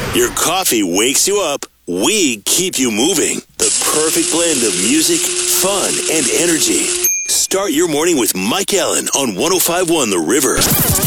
Your coffee wakes you up. We keep you moving. The perfect blend of music, fun, and energy. Start your morning with Mike Allen on 105.1 The River.